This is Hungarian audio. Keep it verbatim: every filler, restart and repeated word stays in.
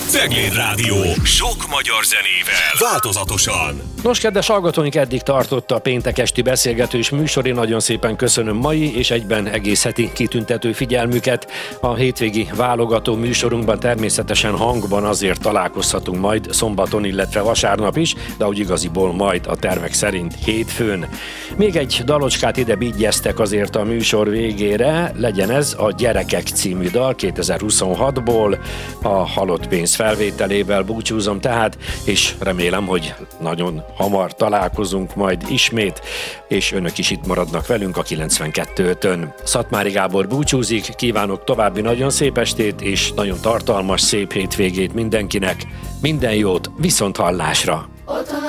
Cegléd Rádió. Sok magyar zenével. Változatosan. Nos, kedves hallgatóink, eddig tartott a péntek esti beszélgetős műsor. Én nagyon szépen köszönöm mai és egyben egész heti kitüntető figyelmüket. A hétvégi válogató műsorunkban természetesen hangban azért találkozhatunk majd szombaton, illetve vasárnap is, de úgy igaziból majd a tervek szerint hétfőn. Még egy dalocskát ide bígyeztek azért a műsor végére, legyen ez a Gyerekek című dal kétezer-huszonhatból, a Halott pénz felvételével búcsúzom tehát, és remélem, hogy nagyon hamar találkozunk majd ismét, és önök is itt maradnak velünk a kilencvenkettő ötön. Szatmári Gábor búcsúzik, kívánok további nagyon szép estét, és nagyon tartalmas, szép hétvégét mindenkinek. Minden jót, viszont hallásra!